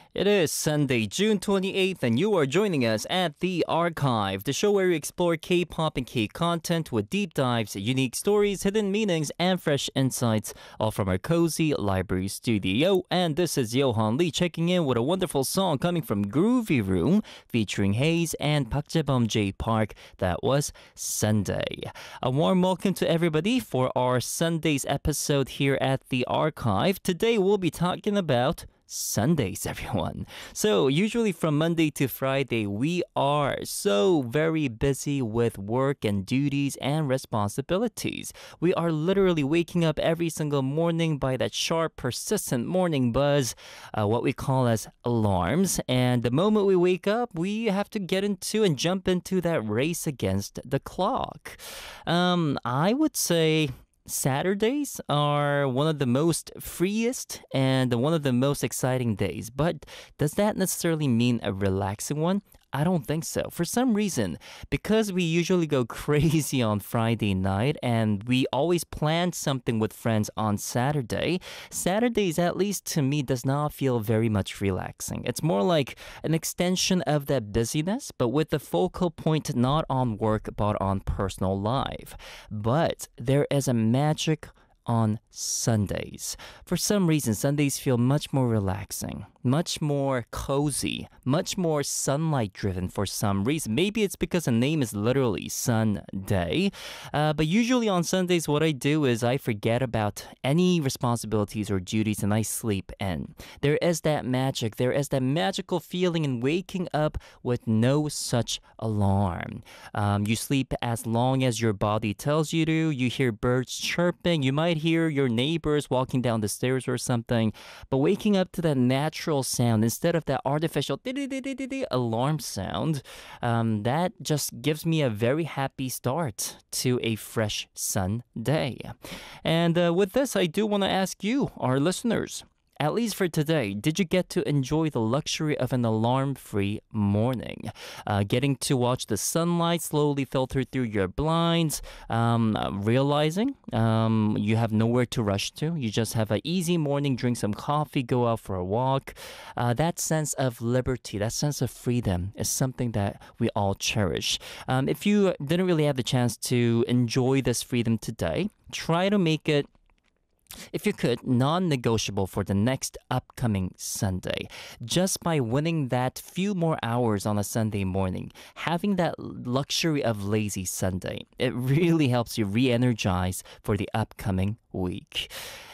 It is Sunday, June 28th, and you are joining us at The Archive, the show where we explore K-pop and K-content with deep dives, unique stories, hidden meanings, and fresh insights, all from our cozy library studio. And this is Johan Lee checking in with a wonderful song coming from Groovy Room, featuring Hayes and Park Jae-bum J Park. That was Sunday. A warm welcome to everybody for our Sunday's episode here at The Archive. Today we'll be talking about Sundays, everyone. So, usually from Monday to Friday, we are so very busy with work and duties and responsibilities. We are literally waking up every single morning by that sharp, persistent morning buzz, what we call as alarms. And the moment we wake up, we have to get into and jump into that race against the clock. I would say Saturdays are one of the most freest and one of the most exciting days, but does that necessarily mean a relaxing one? I don't think so. For some reason, because we usually go crazy on Friday night and we always plan something with friends on Saturday, Saturdays, at least to me, does not feel very much relaxing. It's more like an extension of that busyness, but with the focal point not on work but on personal life. But there is a magic on Sundays. For some reason, Sundays feel much more relaxing, much more cozy, much more sunlight driven for some reason. Maybe it's because the name is literally Sunday. But usually on Sundays, what I do is I forget about any responsibilities or duties and I sleep in. There is that magic. There is that magical feeling in waking up with no such alarm. You sleep as long as your body tells you to. You hear birds chirping. You might hear your neighbors walking down the stairs or something. But waking up to that natural sound instead of that artificial alarm sound, that just gives me a very happy start to a fresh Sunday. And with this, I do want to ask you, our listeners, at least for today, did you get to enjoy the luxury of an alarm-free morning? Getting to watch the sunlight slowly filter through your blinds, realizing you have nowhere to rush to. You just have an easy morning, drink some coffee, go out for a walk. That sense of liberty, that sense of freedom is something that we all cherish. If you didn't really have the chance to enjoy this freedom today, try to make it, if you could, non-negotiable for the next upcoming Sunday. Just by winning that few more hours on a Sunday morning, having that luxury of lazy Sunday, it really helps you re-energize for the upcoming week.